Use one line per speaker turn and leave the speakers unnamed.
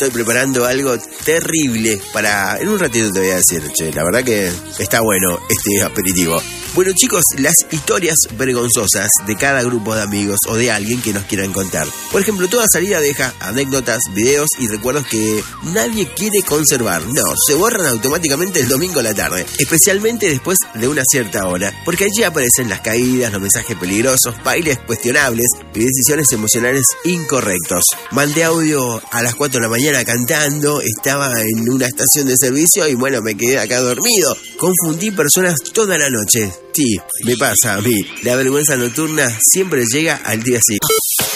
estoy preparando algo terrible para... En un ratito te voy a decir, che, la verdad que está bueno este aperitivo. Bueno, chicos, las historias vergonzosas de cada grupo de amigos o de alguien que nos quieran contar. Por ejemplo, toda salida deja anécdotas, videos y recuerdos que nadie quiere conservar. No, se borran automáticamente el domingo a la tarde, especialmente después de una cierta hora, porque allí aparecen las caídas, los mensajes peligrosos, bailes cuestionables y decisiones emocionales incorrectos. Mandé audio a las 4 de la mañana cantando, estaba en una estación de servicio y bueno, me quedé acá dormido. Confundí personas toda la noche. Sí, me pasa a mí. La vergüenza nocturna siempre llega al día siguiente.